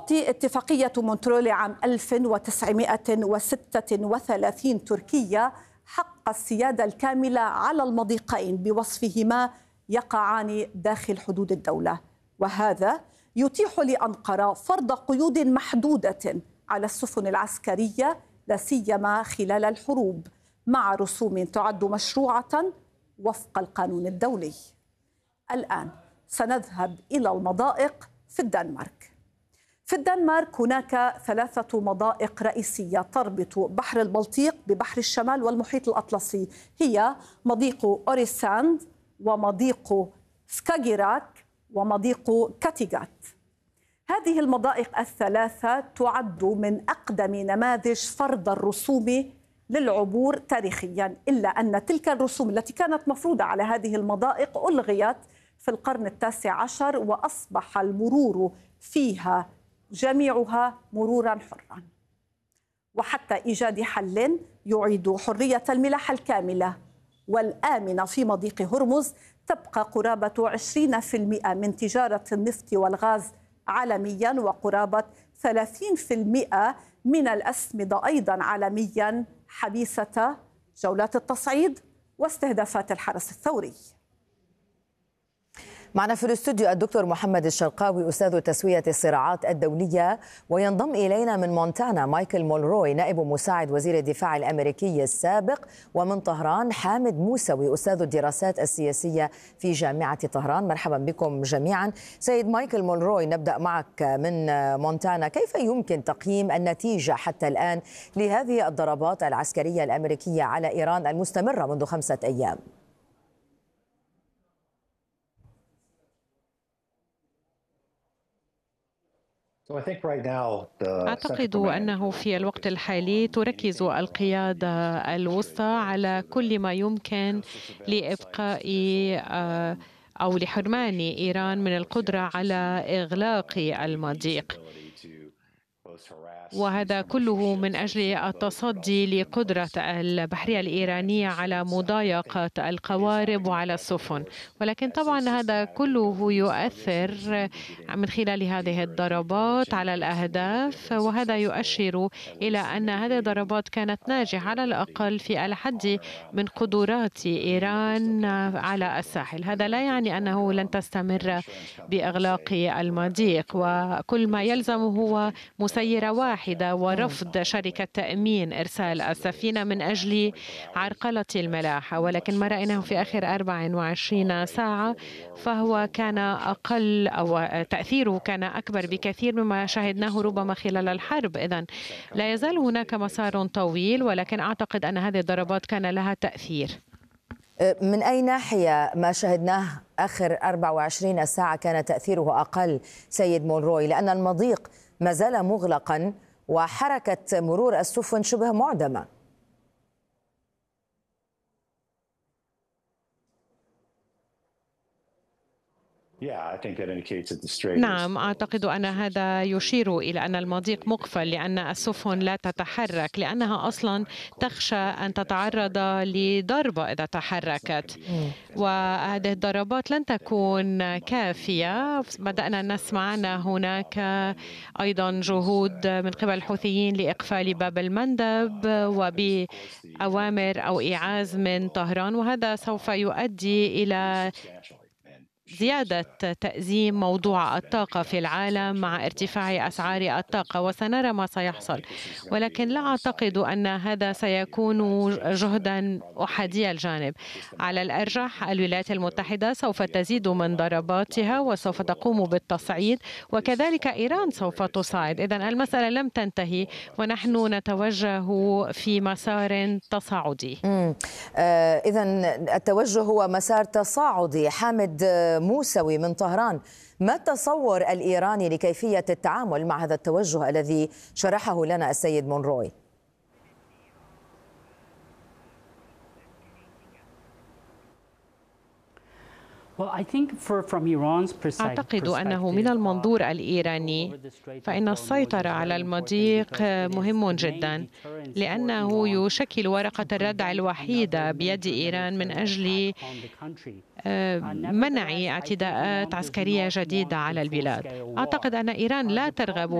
تعطي اتفاقية مونترول عام 1936 تركيا حق السيادة الكاملة على المضيقين بوصفهما يقعان داخل حدود الدولة، وهذا يتيح لأنقرة فرض قيود محدودة على السفن العسكرية لا سيما خلال الحروب، مع رسوم تعد مشروعة وفق القانون الدولي. الآن سنذهب إلى المضائق في الدنمارك. في الدنمارك هناك 3 مضائق رئيسية تربط بحر البلطيق ببحر الشمال والمحيط الأطلسي، هي مضيق أوريساند ومضيق سكاجيراك ومضيق كاتيغات. هذه المضائق ال3 تعد من أقدم نماذج فرض الرسوم للعبور تاريخيا، إلا أن تلك الرسوم التي كانت مفروضة على هذه المضائق ألغيت في القرن ال19 وأصبح المرور فيها جميعها مرورا حرا. وحتى إيجاد حل يعيد حرية الملاحة الكاملة والآمنة في مضيق هرمز، تبقى قرابة 20% من تجارة النفط والغاز عالميا، وقرابة 30% من الأسمدة أيضا عالميا حبيسة جولات التصعيد واستهدافات الحرس الثوري. معنا في الاستوديو الدكتور محمد الشرقاوي أستاذ تسوية الصراعات الدولية، وينضم إلينا من مونتانا مايكل مولروي نائب مساعد وزير الدفاع الأمريكي السابق، ومن طهران حامد موسوي أستاذ الدراسات السياسية في جامعة طهران. مرحبا بكم جميعا. سيد مايكل مولروي، نبدأ معك من مونتانا. كيف يمكن تقييم النتيجة حتى الآن لهذه الضربات العسكرية الأمريكية على إيران المستمرة منذ 5 أيام؟ أعتقد أنه في الوقت الحالي تركز القيادة الوسطى على كل ما يمكن لإبقاء أو لحرمان إيران من القدرة على إغلاق المضيق، وهذا كله من أجل التصدي لقدرة البحرية الإيرانية على مضايقة القوارب وعلى السفن. ولكن طبعا هذا كله يؤثر من خلال هذه الضربات على الأهداف، وهذا يؤشر إلى أن هذه الضربات كانت ناجحة على الأقل في الحد من قدرات إيران على الساحل. هذا لا يعني أنه لن تستمر بإغلاق المضيق، وكل ما يلزم هو مسيرة واحدة ورفض شركة تأمين إرسال السفينة من أجل عرقلة الملاحة. ولكن ما رأيناه في آخر 24 ساعة فهو كان أقل، أو تأثيره كان أكبر بكثير مما شاهدناه ربما خلال الحرب. إذن لا يزال هناك مسار طويل، ولكن أعتقد أن هذه الضربات كان لها تأثير. من أي ناحية ما شاهدناه آخر 24 ساعة كان تأثيره أقل سيد مولروي؟ لأن المضيق ما زال مغلقا وحركة مرور السفن شبه معدمة. نعم، أعتقد أن هذا يشير إلى أن المضيق مقفل، لأن السفن لا تتحرك، لأنها أصلا تخشى أن تتعرض لضربة إذا تحركت، وهذه الضربات لن تكون كافية. بدأنا نسمع أن هناك أيضا جهود من قبل الحوثيين لإقفال باب المندب وبأوامر أو إيعاز من طهران، وهذا سوف يؤدي إلى زيادة تأزيم موضوع الطاقة في العالم مع ارتفاع أسعار الطاقة، وسنرى ما سيحصل. ولكن لا أعتقد أن هذا سيكون جهدا أحادي الجانب. على الأرجح الولايات المتحدة سوف تزيد من ضرباتها وسوف تقوم بالتصعيد، وكذلك إيران سوف تصعد. إذن المسألة لم تنتهي ونحن نتوجه في مسار تصاعدي. إذن التوجه هو مسار تصاعدي. حامد موسوي من طهران، ما التصور الإيراني لكيفية التعامل مع هذا التوجه الذي شرحه لنا السيد مولروي؟ أعتقد أنه من المنظور الإيراني فإن السيطرة على المضيق مهم جدا، لأنه يشكل ورقة الردع الوحيدة بيد إيران من أجل منع اعتداءات عسكرية جديدة على البلاد. أعتقد أن إيران لا ترغب